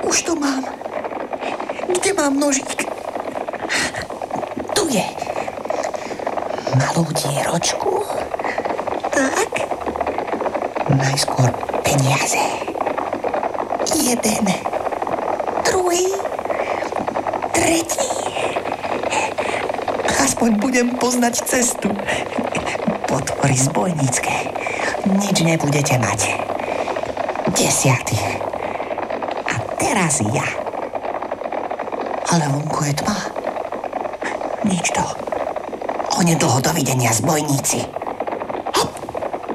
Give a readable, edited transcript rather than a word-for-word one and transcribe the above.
Už to mám. Kde mám nožík? Tu je. Malú dieročku. Tak. Najskôr peniaze. 1, 2, 3. Aspoň budem poznať cestu. Potvory zbojnícke. Nič nebudete mať. 10. A teraz ja. Ale vonku je tma. Nič to. Onedlho dovidenia, zbojníci.